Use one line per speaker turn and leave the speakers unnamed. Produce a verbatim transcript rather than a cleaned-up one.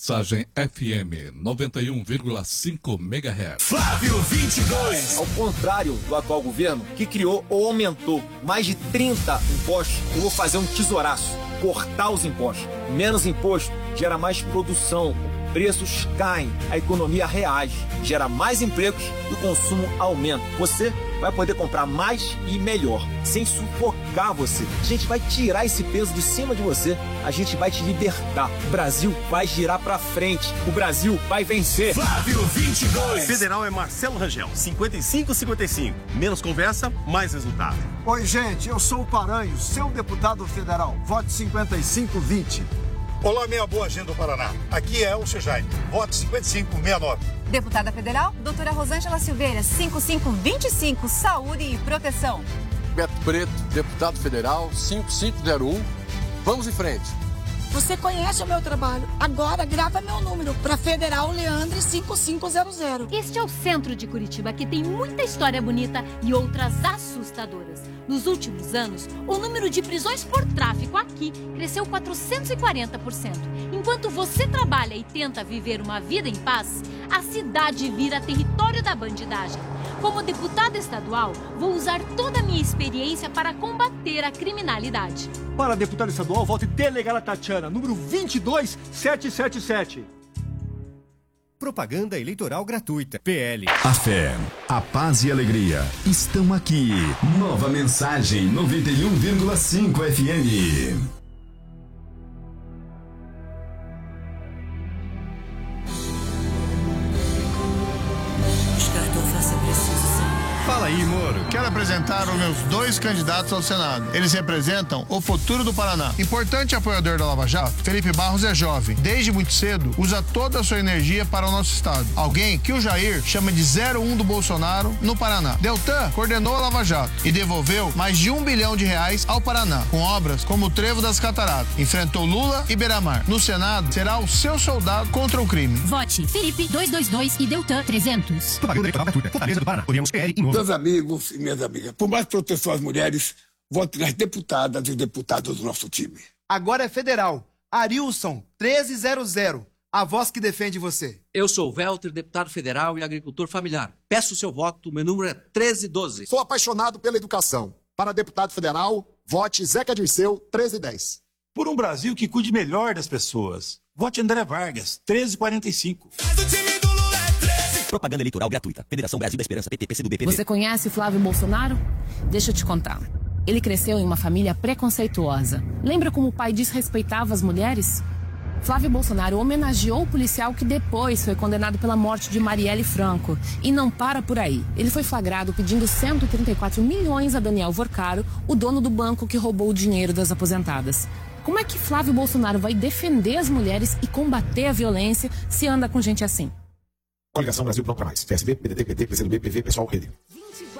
Mensagem F M noventa e um vírgula cinco megahertz.
Flávio vinte e dois.
Ao contrário do atual governo, que criou ou aumentou mais de trinta impostos, eu vou fazer um tesouraço, cortar os impostos. Menos imposto gera mais produção, preços caem, a economia reage, gera mais empregos e o consumo aumenta. Você vai poder comprar mais e melhor, sem sufocar você. A gente vai tirar esse peso de cima de você, a gente vai te libertar. O Brasil vai girar pra frente, o Brasil vai vencer.
Flávio vinte e dois.
Federal é Marcelo Rangel, cinquenta e cinco cinquenta e cinco. Menos conversa, mais resultado.
Oi, gente, eu sou o Paranho, seu deputado federal. Vote cinquenta e cinco vinte.
Olá, minha boa gente do Paraná. Aqui é o Jaime. Vote cinquenta e cinco sessenta e nove.
Deputada Federal, doutora Rosângela Silveira, cinquenta e cinco vinte e cinco, Saúde e Proteção.
Beto Preto, deputado federal, cinquenta e cinco zero um. Vamos em frente.
Você conhece o meu trabalho. Agora grava meu número para Federal Leandre cinquenta e cinco zero zero.
Este é o centro de Curitiba, que tem muita história bonita e outras assustadoras. Nos últimos anos, o número de prisões por tráfico aqui cresceu quatrocentos e quarenta por cento. Enquanto você trabalha e tenta viver uma vida em paz, a cidade vira território da bandidagem. Como deputada estadual, vou usar toda a minha experiência para combater a criminalidade.
Para deputada estadual, vote Delegada Tatiana, número vinte e dois sete sete sete.
Propaganda eleitoral gratuita. P L.
A fé, a paz e a alegria estão aqui. Nova Mensagem noventa e um vírgula cinco F M.
Fala aí, Moro. Quero apresentar os meus dois candidatos ao Senado. Eles representam o futuro do Paraná. Importante apoiador da Lava Jato, Felipe Barros é jovem. Desde muito cedo, usa toda a sua energia para o nosso estado. Alguém que o Jair chama de zero um do Bolsonaro no Paraná. Deltan coordenou a Lava Jato e devolveu mais de um bilhão de reais ao Paraná, com obras como o Trevo das Cataratas. Enfrentou Lula e Beira-Mar. No Senado, será o seu soldado contra o crime.
Vote Felipe duzentos e vinte e dois e Deltan trezentos.
Propaganda eleitoral gratuita. Fortaleza do Paraná. União P L e
Meus amigos e minhas amigas, por mais proteção às mulheres, vote nas deputadas e deputados do nosso time.
Agora é federal. Arilson, treze zero zero. A voz que defende você.
Eu sou o Welter, deputado federal e agricultor familiar. Peço o seu voto, meu número é treze doze.
Sou apaixonado pela educação. Para deputado federal, vote Zeca Dirceu, treze dez.
Por um Brasil que cuide melhor das pessoas, vote André Vargas, treze quarenta e cinco.
Propaganda eleitoral gratuita. Federação Brasil da Esperança, P T, P C do B, P D.
Você conhece Flávio Bolsonaro? Deixa eu te contar. Ele cresceu em uma família preconceituosa. Lembra como o pai desrespeitava as mulheres? Flávio Bolsonaro homenageou o policial que depois foi condenado pela morte de Marielle Franco. E não para por aí. Ele foi flagrado pedindo cento e trinta e quatro milhões a Daniel Vorcaro, o dono do banco que roubou o dinheiro das aposentadas. Como é que Flávio Bolsonaro vai defender as mulheres e combater a violência se anda com gente assim?
Coligação Brasil Pronto pra Mais. P S B, P D T, P T, P C do B, P V, Pessoal, Rede.